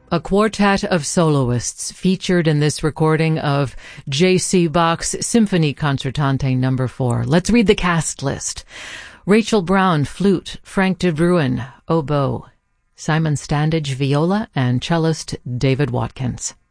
A quartet of soloists featured in this recording of J.C. Bach's Symphony Concertante No. 4. Let's read the cast list. Rachel Brown, flute. Frank de Bruin, oboe. Simon Standage, viola, and cellist David Watkins.